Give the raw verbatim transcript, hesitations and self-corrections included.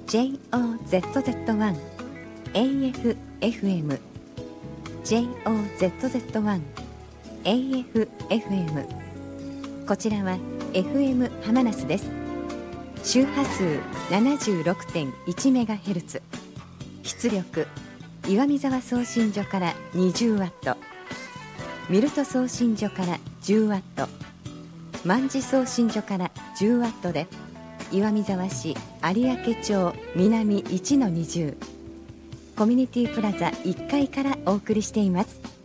ジェイオーゼットゼットワン エーエフエフエム ジェイオーゼットゼットワン エーエフエフエム こちらは エフエム ハマナスです。周波数 ななじゅうろくてんいちメガヘルツ、 出力岩見沢送信所から にじゅうワット、 ミルト送信所からじゅうワット、万事送信所からじゅうワットで、岩見沢市有明町南 いちのにじゅう コミュニティプラザいっかいからお送りしています。